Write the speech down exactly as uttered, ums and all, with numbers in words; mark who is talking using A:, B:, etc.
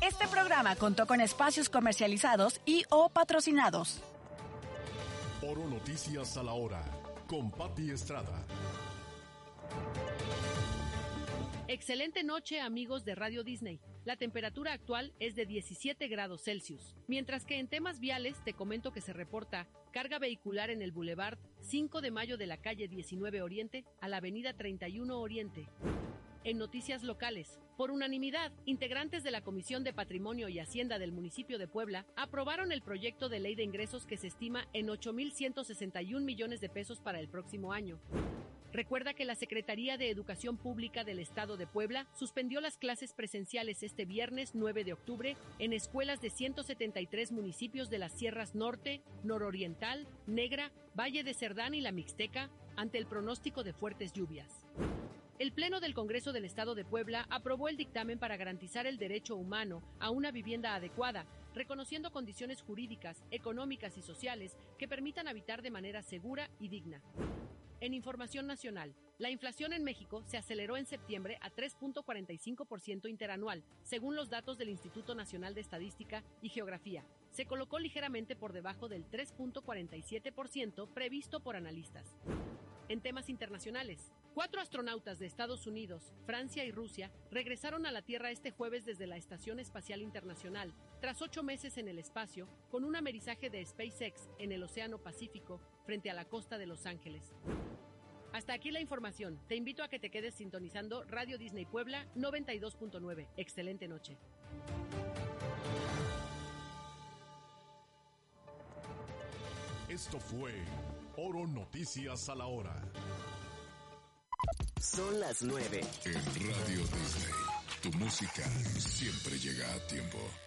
A: Este programa contó con espacios comercializados y o patrocinados.
B: Oro Noticias a la Hora, con Pati Estrada.
C: Excelente noche, amigos de Radio Disney. La temperatura actual es de diecisiete grados Celsius, mientras que en temas viales te comento que se reporta carga vehicular en el Boulevard cinco de mayo de la calle diecinueve Oriente a la avenida treinta y uno Oriente. En noticias locales, por unanimidad, integrantes de la Comisión de Patrimonio y Hacienda del municipio de Puebla aprobaron el proyecto de ley de ingresos que se estima en ocho mil ciento sesenta y un millones de pesos para el próximo año. Recuerda que la Secretaría de Educación Pública del Estado de Puebla suspendió las clases presenciales este viernes nueve de octubre en escuelas de ciento setenta y tres municipios de las Sierras Norte, Nororiental, Negra, Valle de Cerdán y la Mixteca ante el pronóstico de fuertes lluvias. El Pleno del Congreso del Estado de Puebla aprobó el dictamen para garantizar el derecho humano a una vivienda adecuada, reconociendo condiciones jurídicas, económicas y sociales que permitan habitar de manera segura y digna. En información nacional, la inflación en México se aceleró en septiembre a tres punto cuarenta y cinco por ciento interanual, según los datos del Instituto Nacional de Estadística y Geografía. Se colocó ligeramente por debajo del tres punto cuarenta y siete por ciento previsto por analistas. En temas internacionales, cuatro astronautas de Estados Unidos, Francia y Rusia regresaron a la Tierra este jueves desde la Estación Espacial Internacional, tras ocho meses en el espacio, con un amerizaje de SpaceX en el Océano Pacífico, frente a la costa de Los Ángeles. Hasta aquí la información. Te invito a que te quedes sintonizando Radio Disney Puebla noventa y dos punto nueve. Excelente noche.
B: Esto fue Oro Noticias a la Hora.
D: Son las nueve.
E: En Radio Disney, tu música siempre llega a tiempo.